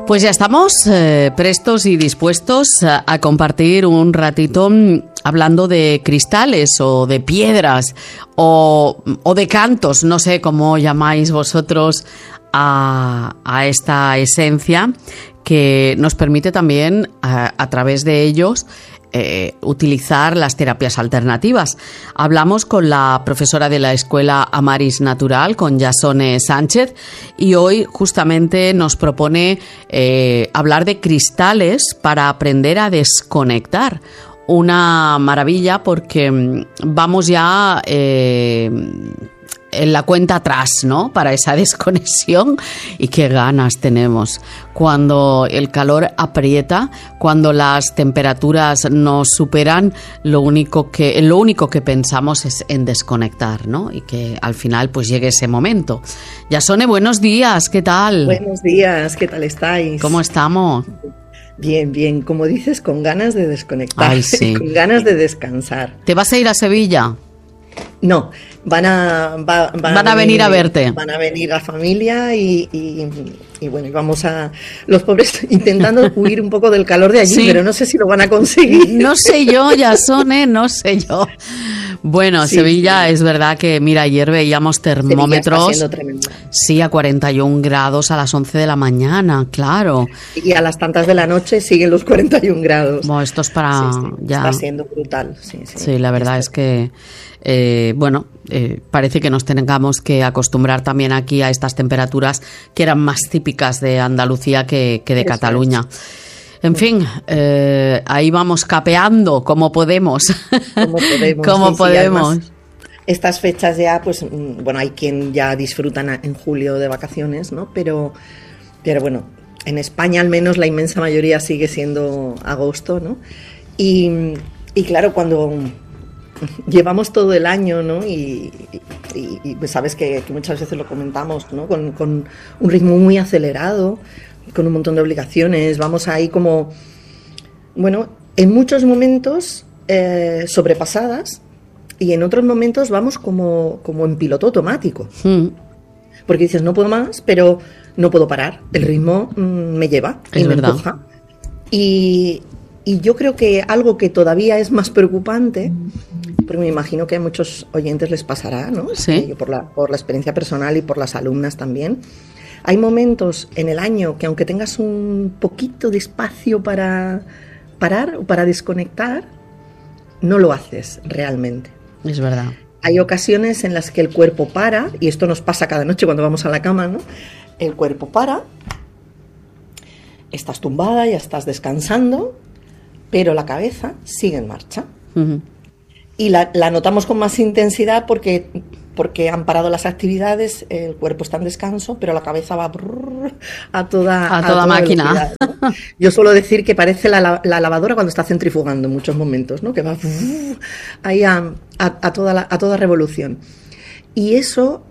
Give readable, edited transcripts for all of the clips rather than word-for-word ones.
Pues ya estamos prestos y dispuestos a compartir un ratito hablando de cristales o de piedras o de cantos, no sé cómo llamáis vosotros a esta esencia que nos permite también a través de ellos utilizar las terapias alternativas. Hablamos con la profesora de la Escuela Amaris Natural, con Jasone Sánchez, y hoy justamente nos propone hablar de cristales para aprender a desconectar. Una maravilla porque vamos ya en la cuenta atrás, ¿no? Para esa desconexión, y qué ganas tenemos cuando el calor aprieta, cuando las temperaturas nos superan. Lo único que pensamos es en desconectar, ¿no? Y que al final pues llegue ese momento. Jasone, buenos días, ¿qué tal? Buenos días, ¿qué tal estáis? ¿Cómo estamos? Bien, bien, como dices, con ganas de desconectar. Ay, sí. Con ganas de descansar. ¿Te vas a ir a Sevilla? No, van a venir a verte. Van a venir la familia y bueno, y vamos a los pobres intentando huir un poco del calor de allí, sí, pero no sé si lo van a conseguir. No sé yo, Jasone, no sé yo. Bueno, sí, Sevilla, sí. Es verdad que, mira, ayer veíamos termómetros, sí, a 41 grados a las 11 de la mañana, claro. Y a las tantas de la noche siguen los 41 grados. Bueno, esto es para ya. Está siendo brutal. Sí, la verdad es que parece que nos tengamos que acostumbrar también aquí a estas temperaturas que eran más típicas de Andalucía que de Cataluña. En fin, ahí vamos capeando como podemos. Como podemos. Además, estas fechas ya, pues, bueno, hay quien ya disfrutan en julio de vacaciones, ¿no? Pero bueno, en España al menos la inmensa mayoría sigue siendo agosto, ¿no? Y claro, cuando llevamos todo el año, ¿no? Y pues sabes que muchas veces lo comentamos, ¿no? Con un ritmo muy acelerado, con un montón de obligaciones, vamos ahí como, bueno, en muchos momentos sobrepasadas, y en otros momentos vamos como en piloto automático. Porque dices, no puedo más, pero no puedo parar, el ritmo me lleva y me empuja. Y yo creo que algo que todavía es más preocupante, porque me imagino que a muchos oyentes les pasará, ¿no? Sí. Yo por la experiencia personal y por las alumnas también, hay momentos en el año que aunque tengas un poquito de espacio para parar o para desconectar, no lo haces realmente. Es verdad. Hay ocasiones en las que el cuerpo para, y esto nos pasa cada noche cuando vamos a la cama, ¿no? El cuerpo para, estás tumbada, ya estás descansando, pero la cabeza sigue en marcha. Uh-huh. Y la notamos con más intensidad porque han parado las actividades, el cuerpo está en descanso, pero la cabeza va a toda máquina. ¿No? Yo suelo decir que parece la lavadora cuando está centrifugando en muchos momentos, ¿no? Que va ahí a toda revolución. Y eso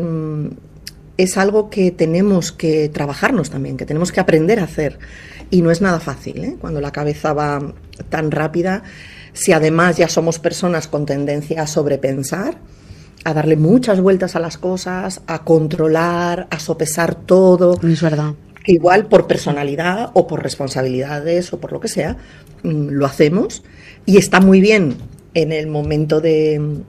es algo que tenemos que trabajarnos también, que tenemos que aprender a hacer. Y no es nada fácil, ¿eh? Cuando la cabeza va tan rápida. Si además ya somos personas con tendencia a sobrepensar, a darle muchas vueltas a las cosas, a controlar, a sopesar todo. Es verdad. Igual por personalidad o por responsabilidades o por lo que sea, lo hacemos. Y está muy bien en el momento de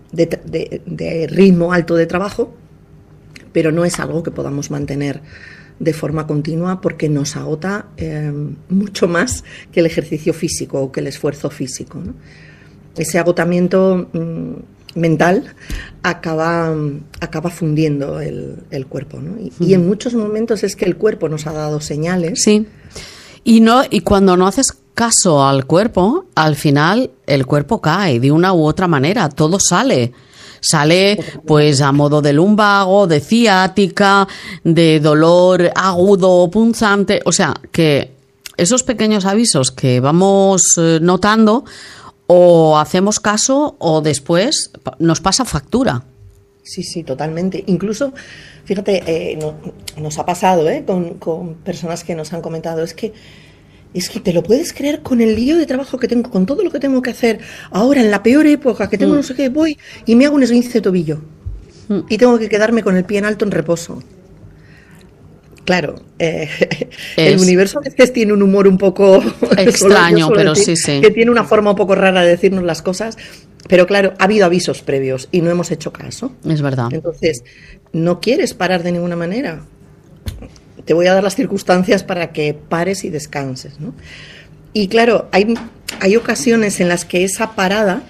ritmo alto de trabajo, pero no es algo que podamos mantener de forma continua porque nos agota mucho más que el ejercicio físico o que el esfuerzo físico, ¿no? Ese agotamiento mental acaba fundiendo el cuerpo, ¿no? Y en muchos momentos es que el cuerpo nos ha dado señales. Sí. Y cuando no haces caso al cuerpo, al final el cuerpo cae de una u otra manera, todo sale pues a modo de lumbago, de ciática, de dolor agudo o punzante. O sea, que esos pequeños avisos que vamos notando, o hacemos caso o después nos pasa factura. Sí, totalmente. Incluso, fíjate, nos ha pasado con personas que nos han comentado, es que te lo puedes creer, con el lío de trabajo que tengo, con todo lo que tengo que hacer, ahora en la peor época que tengo no sé qué, voy y me hago un esguince de tobillo y tengo que quedarme con el pie en alto en reposo. Claro, el universo a veces tiene un humor un poco extraño, pero sí. Que tiene una forma un poco rara de decirnos las cosas, pero claro, ha habido avisos previos y no hemos hecho caso. Es verdad. Entonces, no quieres parar de ninguna manera. Te voy a dar las circunstancias para que pares y descanses, ¿no? Y claro, hay ocasiones en las que esa parada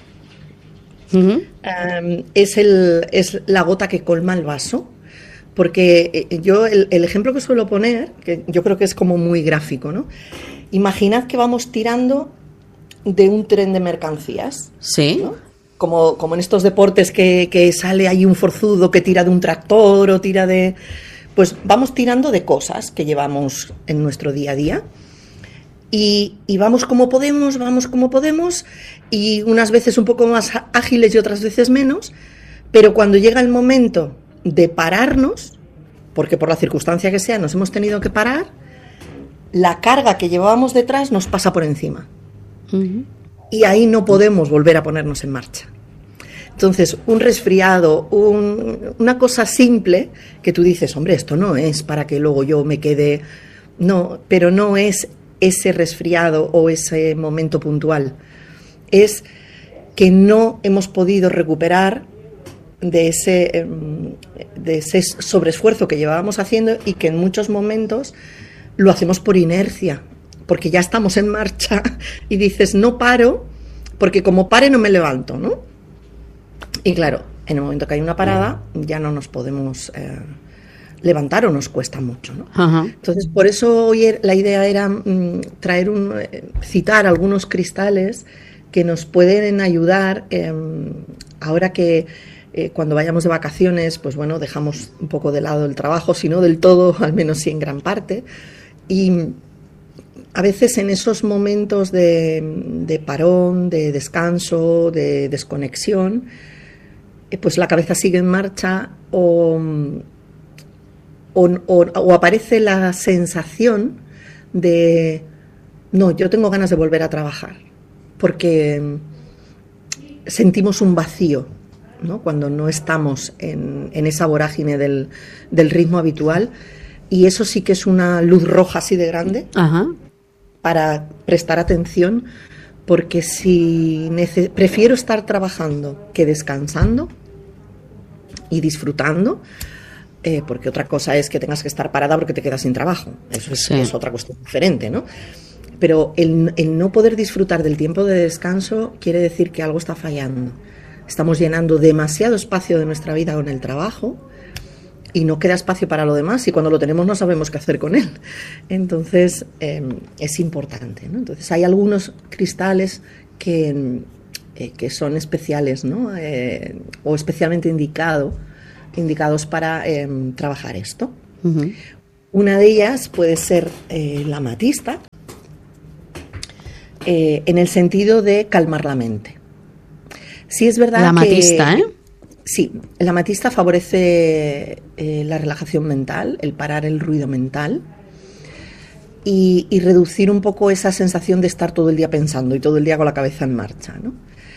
es la gota que colma el vaso. Porque yo el ejemplo que suelo poner, que yo creo que es como muy gráfico, ¿no? Imaginad que vamos tirando de un tren de mercancías. Sí. ¿No? Como en estos deportes que sale ahí un forzudo que tira de un tractor o tira de... Pues vamos tirando de cosas que llevamos en nuestro día a día y vamos como podemos y unas veces un poco más ágiles y otras veces menos, pero cuando llega el momento de pararnos, porque por la circunstancia que sea nos hemos tenido que parar, la carga que llevábamos detrás nos pasa por encima. Uh-huh. Y ahí no podemos volver a ponernos en marcha. Entonces, un resfriado, una cosa simple que tú dices, hombre, esto no es para que luego yo me quede... No, pero no es ese resfriado o ese momento puntual. Es que no hemos podido recuperar de ese sobreesfuerzo que llevábamos haciendo y que en muchos momentos lo hacemos por inercia, porque ya estamos en marcha y dices, no paro, porque como pare no me levanto, ¿no? Y claro, en el momento que hay una parada ya no nos podemos levantar o nos cuesta mucho, ¿no? Uh-huh. Entonces, por eso hoy la idea era citar algunos cristales que nos pueden ayudar ahora que cuando vayamos de vacaciones, pues bueno, dejamos un poco de lado el trabajo, si no del todo, al menos sí en gran parte. Y a veces en esos momentos de parón, de descanso, de desconexión, pues la cabeza sigue en marcha o aparece la sensación de, no, yo tengo ganas de volver a trabajar, porque sentimos un vacío, ¿no? Cuando no estamos en esa vorágine del ritmo habitual, y eso sí que es una luz roja así de grande. Uh-huh. Para prestar atención, porque si prefiero estar trabajando que descansando y disfrutando, porque otra cosa es que tengas que estar parada porque te quedas sin trabajo, eso es otra cuestión diferente, ¿no? Pero el no poder disfrutar del tiempo de descanso quiere decir que algo está fallando. Estamos llenando demasiado espacio de nuestra vida con el trabajo y no queda espacio para lo demás, y cuando lo tenemos no sabemos qué hacer con él. Entonces es importante, ¿no? Entonces hay algunos cristales que son especiales, ¿no? O especialmente indicados para trabajar esto. Uh-huh. Una de ellas puede ser la amatista, en el sentido de calmar la mente. Sí es verdad la amatista, que... Sí, la amatista favorece la relajación mental, el parar el ruido mental y reducir un poco esa sensación de estar todo el día pensando y todo el día con la cabeza en marcha, ¿no?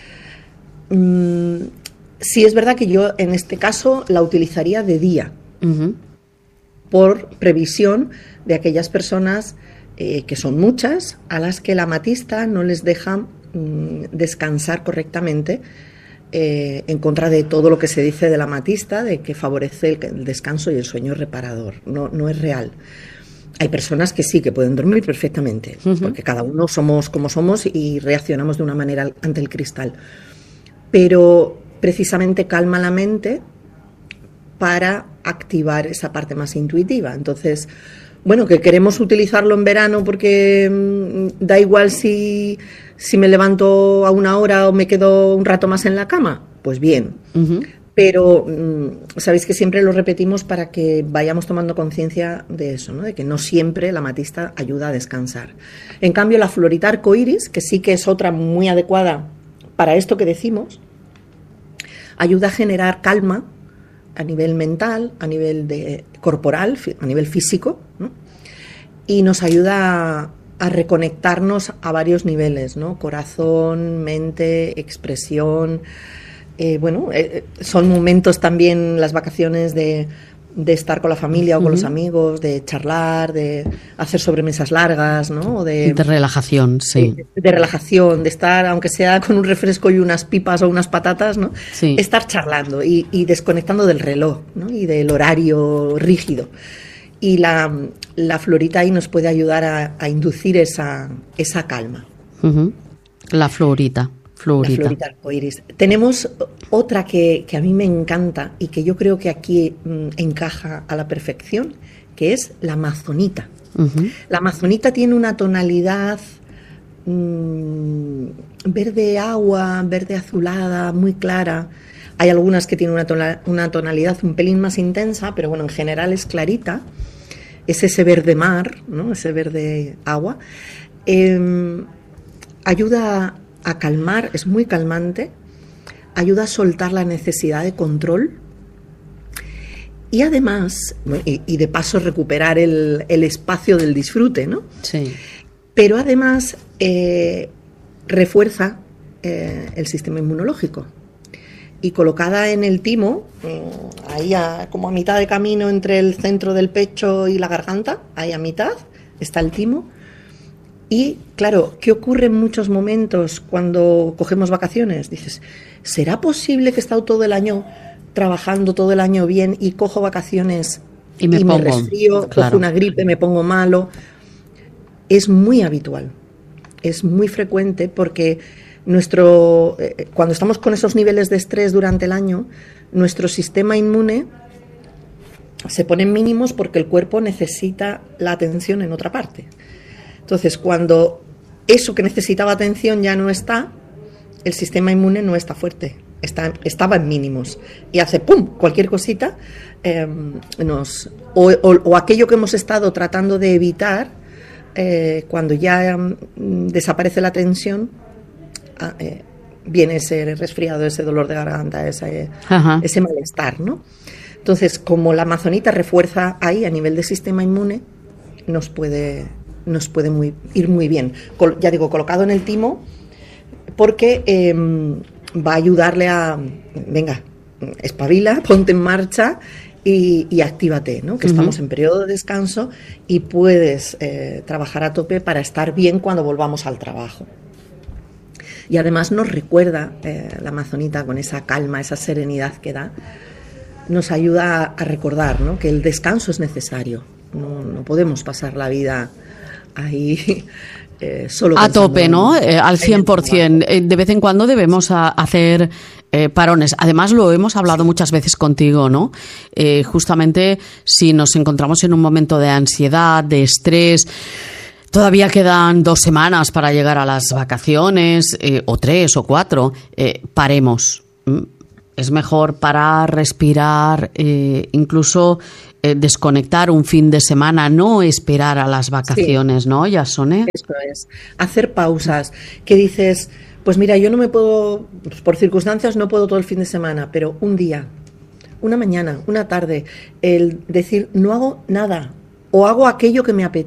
Sí es verdad que yo en este caso la utilizaría de día, uh-huh, por previsión de aquellas personas que son muchas, a las que la amatista no les deja descansar correctamente, en contra de todo lo que se dice de la amatista, de que favorece el descanso y el sueño reparador. No es real. Hay personas que sí, que pueden dormir perfectamente, uh-huh, porque cada uno somos como somos y reaccionamos de una manera ante el cristal. Pero precisamente calma la mente para activar esa parte más intuitiva. Entonces, bueno, que queremos utilizarlo en verano porque da igual si me levanto a una hora o me quedo un rato más en la cama, pues bien. Uh-huh. Pero sabéis que siempre lo repetimos para que vayamos tomando conciencia de eso, ¿no? De que no siempre la amatista ayuda a descansar. En cambio, la florita arcoíris, que sí que es otra muy adecuada para esto que decimos, ayuda a generar calma a nivel mental, a nivel corporal, a nivel físico, ¿no? Y nos ayuda a reconectarnos a varios niveles, ¿no? Corazón, mente, expresión. Son momentos también, las vacaciones, de de estar con la familia o con los amigos, de charlar, de hacer sobremesas largas, ¿no? De relajación, sí. De relajación, de estar, aunque sea con un refresco y unas pipas o unas patatas, ¿no? Sí. Estar charlando y desconectando del reloj, ¿no? Y del horario rígido. Y la florita ahí nos puede ayudar a inducir esa calma. La florita. La florita arcoíris. Tenemos otra que a mí me encanta y que yo creo que aquí encaja a la perfección, que es la amazonita. La amazonita tiene una tonalidad verde agua, verde azulada, muy clara. Hay algunas que tienen una tonalidad un pelín más intensa, pero bueno, en general es clarita. Es ese verde mar, ¿no? Ese verde agua. Ayuda a calmar, es muy calmante, ayuda a soltar la necesidad de control y además, y de paso recuperar el espacio del disfrute, ¿no? Sí. Pero además refuerza el sistema inmunológico. Y colocada en el timo, ahí como a mitad de camino entre el centro del pecho y la garganta, ahí a mitad está el timo. Y claro, ¿qué ocurre en muchos momentos cuando cogemos vacaciones? Dices, ¿será posible que he estado todo el año trabajando, todo el año bien y cojo vacaciones y me resfrío, claro, cojo una gripe, me pongo malo? Es muy habitual, es muy frecuente porque cuando estamos con esos niveles de estrés durante el año, nuestro sistema inmune se pone en mínimos porque el cuerpo necesita la atención en otra parte. Entonces, cuando eso que necesitaba atención ya no está, el sistema inmune no está fuerte, estaba en mínimos. Y hace ¡pum! Cualquier cosita, o aquello que hemos estado tratando de evitar, cuando ya desaparece la tensión, viene ese resfriado, ese dolor de garganta, ese malestar, ¿no? Entonces, como la amazonita refuerza ahí a nivel de sistema inmune, nos puede ir muy bien. Ya digo, colocado en el timo, porque va a ayudarle a, venga, espabila, ponte en marcha y actívate, ¿no? Que estamos en periodo de descanso y puedes trabajar a tope para estar bien cuando volvamos al trabajo. Y además nos recuerda la amazonita con esa calma, esa serenidad que da, nos ayuda a recordar, ¿no? Que el descanso es necesario. No podemos pasar la vida ahí solo a tope, ¿no? Al 100%. De vez en cuando debemos hacer parones. Además, lo hemos hablado muchas veces contigo, ¿no? Justamente si nos encontramos en un momento de ansiedad, de estrés, todavía quedan 2 semanas para llegar a las vacaciones, o 3 o 4, paremos. Es mejor parar, respirar, incluso desconectar un fin de semana, no esperar a las vacaciones, sí. ¿No, Jasone? Eso es. Hacer pausas. Que dices, pues mira, yo no me puedo, por circunstancias no puedo todo el fin de semana, pero un día, una mañana, una tarde, el decir, no hago nada, o hago aquello que me apetece.